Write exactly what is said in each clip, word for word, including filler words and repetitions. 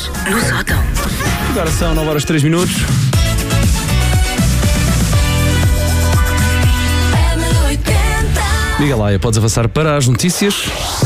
Manhãs no Sótão. Agora são nove horas e três minutos. Miguel Laia, podes avançar para as notícias.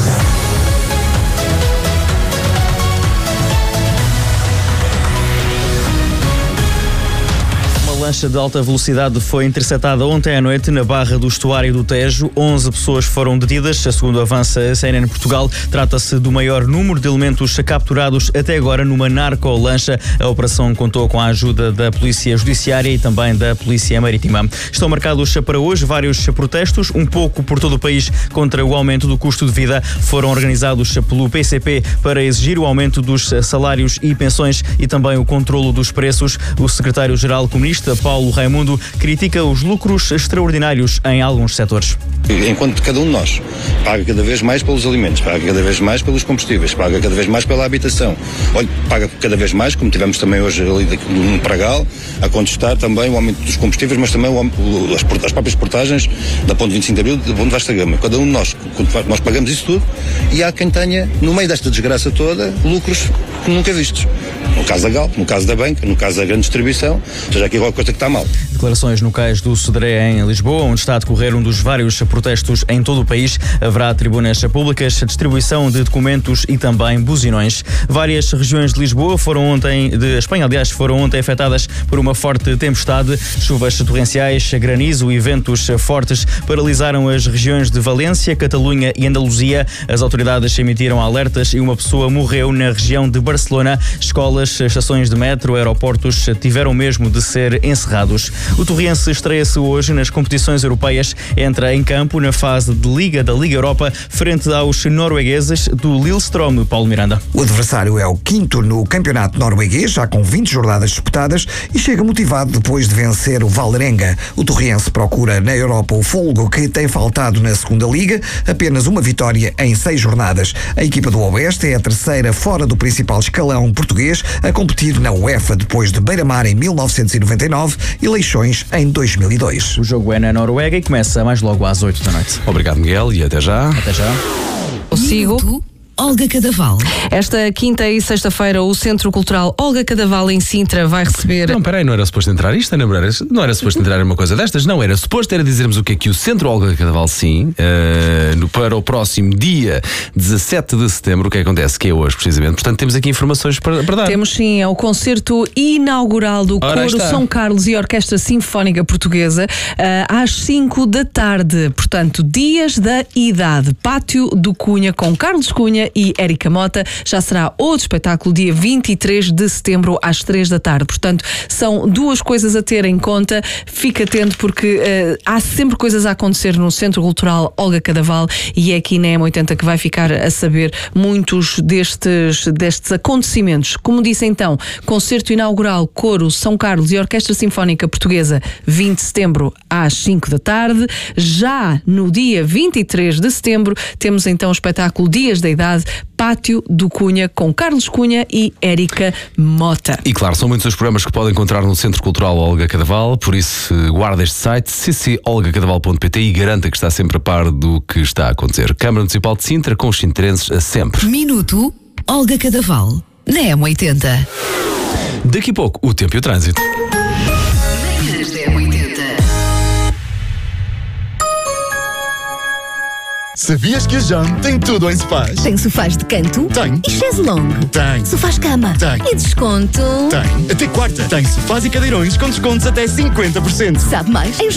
Uma lancha de alta velocidade foi interceptada ontem à noite na Barra do Estuário do Tejo. onze pessoas foram detidas, segundo avança a C N N Portugal. Trata-se do maior número de elementos capturados até agora numa narcolancha. A operação contou com a ajuda da Polícia Judiciária e também da Polícia Marítima. Estão marcados para hoje vários protestos, um pouco por todo o país, contra o aumento do custo de vida. Foram organizados pelo P C P para exigir o aumento dos salários e pensões e também o controlo dos preços. O secretário-geral comunista, Paulo Raimundo, critica os lucros extraordinários em alguns setores. Enquanto cada um de nós paga cada vez mais pelos alimentos, paga cada vez mais pelos combustíveis, paga cada vez mais pela habitação, olha, paga cada vez mais, como tivemos também hoje ali no Pragal, a contestar também o aumento dos combustíveis, mas também o, o, as, as próprias portagens da Ponte vinte e cinco de Abril, da Ponte Vasta Gama. Cada um de nós, nós pagamos isso tudo e há quem tenha, no meio desta desgraça toda, lucros nunca vistos. No caso da Galp, no caso da banca, no caso da grande distribuição, ou seja, aqui é alguma coisa que está mal. Declarações no cais do Sodré em Lisboa, onde está a decorrer um dos vários protestos em todo o país. Haverá tribunas públicas, distribuição de documentos e também buzinões. Várias regiões de Lisboa foram ontem, de Espanha, aliás, foram ontem afetadas por uma forte tempestade. Chuvas torrenciais, granizo e ventos fortes paralisaram as regiões de Valência, Catalunha e Andaluzia. As autoridades emitiram alertas e uma pessoa morreu na região de Barcelona. Escolas, estações de metro, aeroportos tiveram mesmo de ser encerrados. O Torriense estreia-se hoje nas competições europeias. Entra em campo na fase de Liga da Liga Europa, frente aos noruegueses do Lillestrøm. Paulo Miranda. O adversário é o quinto no campeonato norueguês, já com vinte jornadas disputadas, e chega motivado depois de vencer o Vålerenga. O Torriense procura na Europa o folgo que tem faltado na segunda Liga, apenas uma vitória em seis jornadas. A equipa do Oeste é a terceira fora do principal escalão português a competir na UEFA, depois de Beira-Mar em mil novecentos e noventa e nove e Leixões em dois mil e dois. O jogo é na Noruega e começa mais logo às oito da noite. Obrigado, Miguel, e até já. Até já. Eu sigo. Olga Cadaval. Esta quinta e sexta-feira o Centro Cultural Olga Cadaval em Sintra vai receber... Não, peraí, não era suposto entrar isto, não era, não era suposto entrar uma coisa destas, não era suposto era dizermos o que é que o Centro Olga Cadaval sim, uh, no, para o próximo dia dezassete de setembro, o que acontece, que é hoje precisamente, portanto temos aqui informações para, para dar. Temos sim, é o concerto inaugural do Ora, Coro São Carlos e Orquestra Sinfónica Portuguesa, uh, às cinco da tarde, portanto, Dias da Idade, Pátio do Cunha, com Carlos Cunha e Érica Mota. Já será outro espetáculo dia vinte e três de setembro às três da tarde. Portanto, são duas coisas a ter em conta. Fica atento porque uh, há sempre coisas a acontecer no Centro Cultural Olga Cadaval e é aqui na M oitenta que vai ficar a saber muitos destes, destes acontecimentos. Como disse então, concerto inaugural Coro São Carlos e Orquestra Sinfónica Portuguesa, vinte de setembro às cinco da tarde. Já no dia vinte e três de setembro temos então o espetáculo Dias da Idade, Pátio do Cunha, com Carlos Cunha e Érica Mota. E claro, são muitos os programas que podem encontrar no Centro Cultural Olga Cadaval, por isso guarda este site c c olga cadaval ponto p t e garanta que está sempre a par do que está a acontecer. Câmara Municipal de Sintra, com os sintrenses a sempre. Minuto Olga Cadaval, na M oitenta. Daqui a pouco, o tempo e o trânsito. Manhãs da M oitenta. Sabias que a Jam tem tudo em sofás? Tem sofás de canto? Tem. E chaise longue? Tem. Sofás cama? Tem. E desconto? Tem. Até quarta. Tem sofás e cadeirões com descontos até cinquenta por cento. Sabe mais em